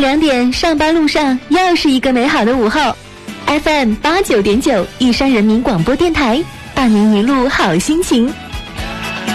2点，上班路上又是一个美好的午后。FM 89.9，玉山人民广播电台，伴您一路好心情。